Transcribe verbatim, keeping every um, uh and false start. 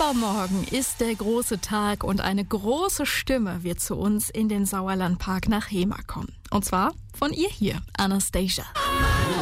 Übermorgen ist der große Tag und eine große Stimme wird zu uns in den Sauerlandpark nach Hemer kommen. Und zwar von ihr hier, Anastasia.